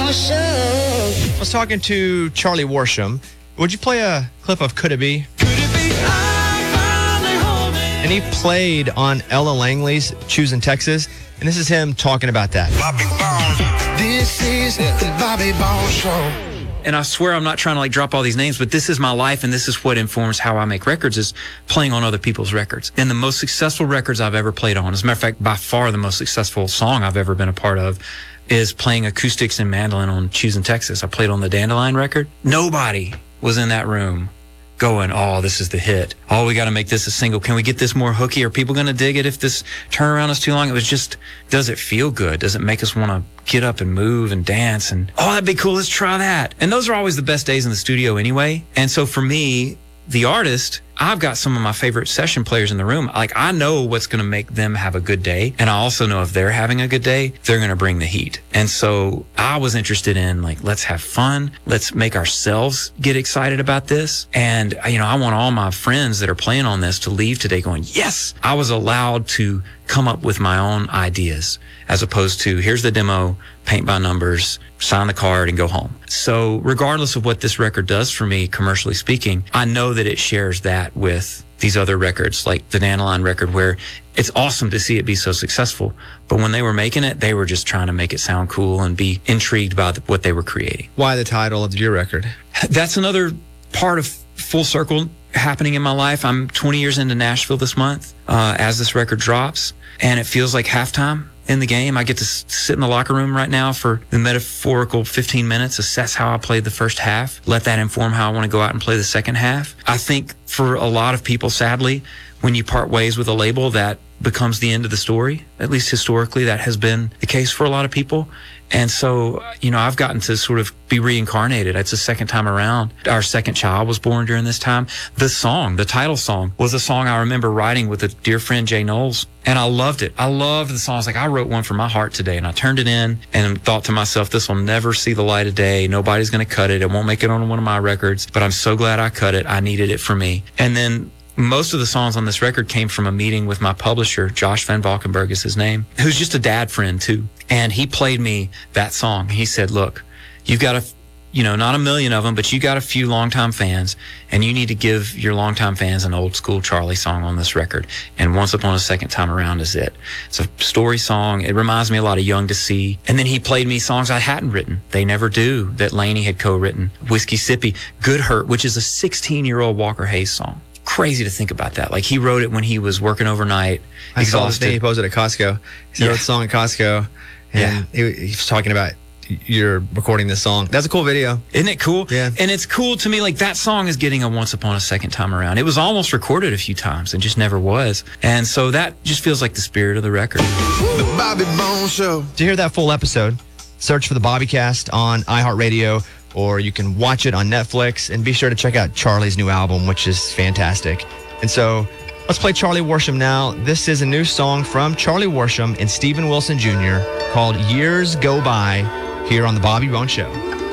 I was talking to Charlie Worsham. Would you play a clip of Could It Be? And he played on Ella Langley's Choosing Texas. And this is him talking about that. Bobby Bones. This is the Bobby Bones Show. And I swear I'm not trying to drop all these names, but this is my life and this is what informs how I make records, is playing on other people's records. And the most successful records I've ever played on, as a matter of fact, by far the most successful song I've ever been a part of, is playing acoustics and mandolin on Choosing Texas. I played on the Dandelion record. Nobody was in that room going, oh, this is the hit. Oh, we got to make this a single. Can we get this more hooky? Are people going to dig it if this turnaround is too long? It was just, does it feel good? Does it make us want to get up and move and dance? And, oh, that'd be cool. Let's try that. And those are always the best days in the studio anyway. And so for me, the artist, I've got some of my favorite session players in the room. Like, I know what's going to make them have a good day. And I also know if they're having a good day, they're going to bring the heat. And so I was interested in, let's have fun. Let's make ourselves get excited about this. And, I want all my friends that are playing on this to leave today going, yes, I was allowed to come up with my own ideas, as opposed to, here's the demo, paint by numbers, sign the card and go home. So regardless of what this record does for me, commercially speaking, I know that it shares that with these other records, like the Dandelion record, where it's awesome to see it be so successful. But when they were making it, they were just trying to make it sound cool and be intrigued by what they were creating. Why the title of your record? That's another part of full circle happening in my life. I'm 20 years into Nashville this month as this record drops, and it feels like halftime in the game. I get to sit in the locker room right now for the metaphorical 15 minutes, assess how I played the first half, let that inform how I want to go out and play the second half. I think for a lot of people, sadly, when you part ways with a label, that becomes the end of the story. At least historically, that has been the case for a lot of people. And so, I've gotten to sort of be reincarnated. It's the second time around. Our second child was born during this time. The title song, was a song I remember writing with a dear friend, Jay Knowles. And I loved it. I loved the song. I was like, I wrote one for my heart today. And I turned it in and thought to myself, this will never see the light of day. Nobody's going to cut it. It won't make it on one of my records. But I'm so glad I cut it. I needed it for me. And then most of the songs on this record came from a meeting with my publisher, Josh Van Valkenburg is his name, who's just a dad friend too. And he played me that song. He said, look, you've got not a million of them, but you got a few longtime fans, and you need to give your longtime fans an old school Charlie song on this record. And Once Upon a Second Time Around is it. It's a story song. It reminds me a lot of Young to See. And then he played me songs I hadn't written. They Never Do, that Laney had co-written. Whiskey Sippy, Good Hurt, which is a 16-year-old Walker Hayes song. Crazy to think about that. Like, he wrote it when he was working overnight, I saw this thing he posted at Costco. He wrote a song at Costco, and he was talking about you're recording this song. That's a cool video. Isn't it cool? Yeah. And it's cool to me, that song is getting a Once Upon a Second Time Around. It was almost recorded a few times and just never was. And so that just feels like the spirit of the record. The Bobby Bones Show. To hear that full episode, search for the Bobbycast on iHeartRadio, or you can watch it on Netflix, and be sure to check out Charlie's new album, which is fantastic. And so let's play Charlie Worsham now. This is a new song from Charlie Worsham and Steven Wilson Jr. called Years Go By, here on the Bobby Bones Show.